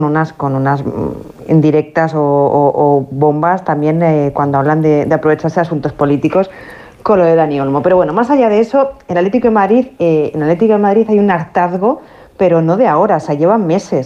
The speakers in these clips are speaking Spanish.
unas indirectas o bombas también cuando hablan de aprovecharse de asuntos políticos con lo de Dani Olmo. Pero bueno, más allá de eso, en el Atlético de Madrid hay un hartazgo, pero no de ahora, o sea, llevamos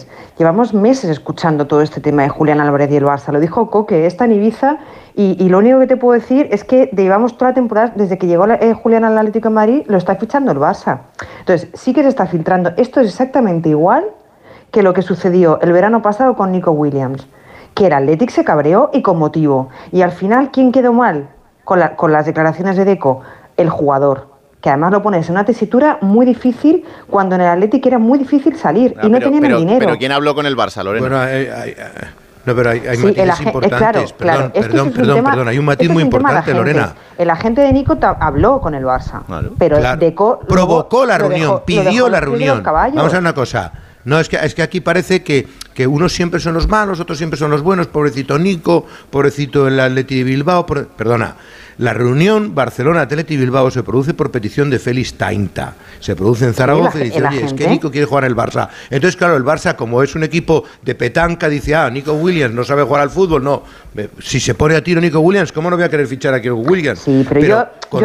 meses escuchando todo este tema de Julián Álvarez y el Barça. Lo dijo Coque, está en Ibiza, y lo único que te puedo decir es que llevamos toda la temporada, desde que llegó Julián al Atlético de Madrid, lo está fichando el Barça. Entonces, sí que se está filtrando. Esto es exactamente igual que lo que sucedió el verano pasado con Nico Williams, que el Athletic se cabreó y con motivo. Y al final, ¿quién quedó mal con las declaraciones de Deco? El jugador, que además lo pones en una tesitura muy difícil cuando en el Athletic era muy difícil salir y no tenían el dinero. Pero ¿quién habló con el Barça, Lorena? Bueno, pero hay matices importantes. Perdón, hay un matiz muy importante, Lorena. El agente de Nico habló con el Barça, pero Deco provocó la reunión, pidió la reunión. Vamos a ver una cosa. No, es que aquí parece que unos siempre son los malos, otros siempre son los buenos. Pobrecito Nico, pobrecito el Atleti de Bilbao. Perdona, la reunión Barcelona-Atleti Bilbao se produce por petición de Félix Tainta. Se produce en Zaragoza y dice, oye, es que Nico quiere jugar en el Barça. Entonces, claro, el Barça, como es un equipo de petanca, dice, Nico Williams no sabe jugar al fútbol. No, si se pone a tiro Nico Williams, ¿cómo no voy a querer fichar a Nico Williams? Sí, pero con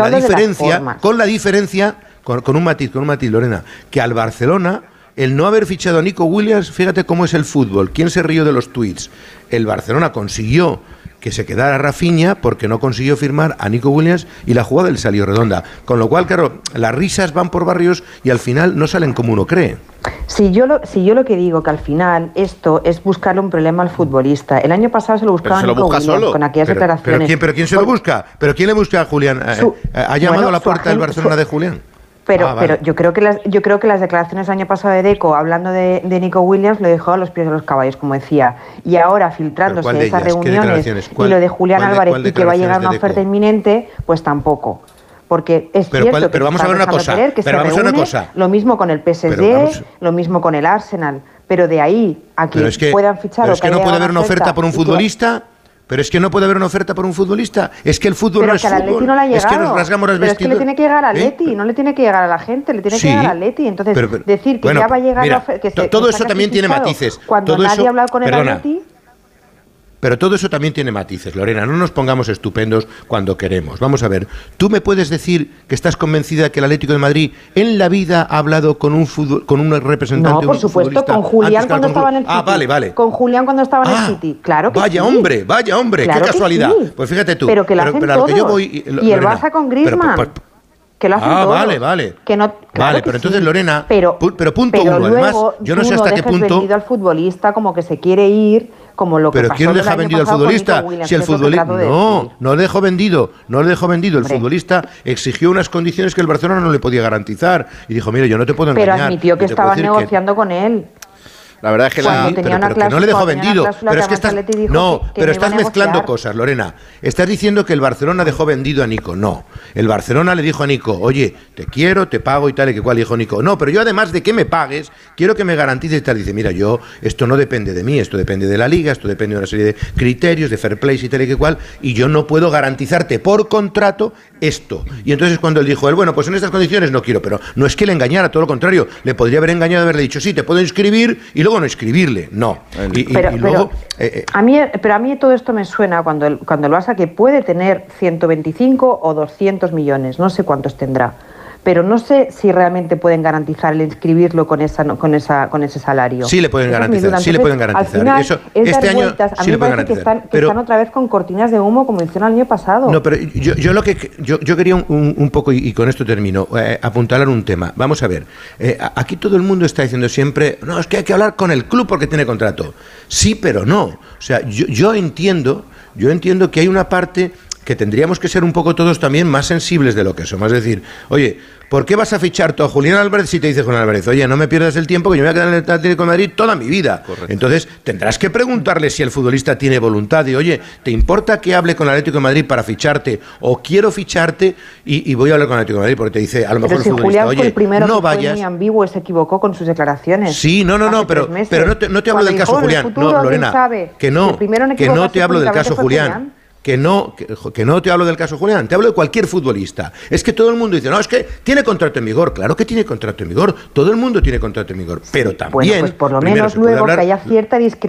la diferencia, con un matiz, Lorena, que al Barcelona, el no haber fichado a Nico Williams, fíjate cómo es el fútbol. ¿Quién se rió de los tuits? El Barcelona consiguió que se quedara Rafinha porque no consiguió firmar a Nico Williams y la jugada le salió redonda. Con lo cual, claro, las risas van por barrios y al final no salen como uno cree. Si yo lo que digo, que al final esto es buscarle un problema al futbolista. El año pasado se lo buscaba a Nico Williams con aquellas declaraciones. ¿Pero quién se lo busca? ¿Pero quién le busca a Julián? ¿Ha llamado a la puerta del Barcelona de Julián? Pero yo creo que las declaraciones del año pasado de Deco, hablando de Nico Williams, lo dejó a los pies de los caballos, como decía. Y ahora, filtrándose de esas reuniones y lo de Julián Álvarez y que va a llegar una oferta inminente, pues tampoco. Porque es cierto pero vamos a ver una cosa. Lo mismo con el PSG, lo mismo con el Arsenal. Pero de ahí a que puedan fichar pero es que no puede haber una oferta por un futbolista. Pero es que no puede haber una oferta por un futbolista. Es que el fútbol no es fútbol. Pero que al Atleti no le ha llegado. Es que nos rasgamos las vestiduras. Es que le tiene que llegar al Atleti, no le tiene que llegar a la gente, le tiene que llegar al Atleti. Entonces, decir que ya va a llegar la oferta... Todo eso también tiene matices. Cuando nadie ha hablado con el Atleti... Pero todo eso también tiene matices, Lorena. No nos pongamos estupendos cuando queremos. Vamos a ver, ¿tú me puedes decir que estás convencida que el Atlético de Madrid en la vida ha hablado con un representante? No, por supuesto, con Julián cuando estaba en el City. Vale. Con Julián cuando estaba en el City. Claro que vaya hombre, claro, qué casualidad. Sí. Pues fíjate tú. Pero que lo hacen todos. Y el Barça con Griezmann. Que lo hacen todos. Vale. Que no, claro pero que entonces, sí. Pero punto uno, luego, además, yo no sé hasta qué punto... vendido al futbolista como que se quiere ir, como lo que pero pasó ¿quién deja vendido al futbolista? Si el futbolista no lo dejó vendido, el futbolista exigió unas condiciones que el Barcelona no le podía garantizar y dijo, mira, yo no te puedo engañar. Pero admitió que estaban negociando con él. La verdad es que pero no le dejó vendido. Pero es que estás mezclando cosas, Lorena. Estás diciendo que el Barcelona dejó vendido a Nico. No. El Barcelona le dijo a Nico, oye, te quiero, te pago y tal y que cual. Dijo Nico, no, pero yo además de que me pagues, quiero que me garantices y tal. Dice, mira, esto no depende de mí, esto depende de la liga, esto depende de una serie de criterios, de fair play y tal y que cual, y yo no puedo garantizarte por contrato esto. Y entonces cuando él dijo, bueno, pues en estas condiciones no quiero, pero no es que le engañara, todo lo contrario, le podría haber engañado, haberle dicho, sí, te puedo inscribir y luego no escribirle, no. A mí todo esto me suena cuando el Barça, que puede tener 125 o 200 millones, no sé cuántos tendrá, pero no sé si realmente pueden garantizar el inscribirlo con ese salario. Sí le pueden garantizar. Al final, este año sí le pueden garantizar. Que están otra vez con cortinas de humo como hicieron el año pasado. No, pero yo quería un poco, y con esto termino, apuntalar un tema. Vamos a ver, aquí todo el mundo está diciendo siempre, no, es que hay que hablar con el club porque tiene contrato. Sí, pero no. O sea, yo entiendo que hay una parte que tendríamos que ser un poco todos también más sensibles de lo que somos. Es decir, oye, ¿por qué vas a fichar tú a Julián Álvarez si te dice Julián Álvarez, oye, no me pierdas el tiempo que yo me voy a quedar en el Atlético de Madrid toda mi vida? Correcto. Entonces tendrás que preguntarle si el futbolista tiene voluntad de, oye, ¿te importa que hable con el Atlético de Madrid para ficharte o quiero ficharte y voy a hablar con el Atlético de Madrid? Porque te dice, a lo mejor el futbolista, Julián oye, fue el primero no que vayas. Fue muy ambiguo y se equivocó con sus declaraciones. Sí, no, pero no te hablo del caso Julián. No, Lorena, que no te hablo del caso Julián. que no te hablo del caso Julián, te hablo de cualquier futbolista. Es que todo el mundo dice, no, es que tiene contrato en vigor. Claro que tiene contrato en vigor, todo el mundo tiene contrato en vigor, pero también... Bueno, pues por lo menos luego que haya cierta discrepancia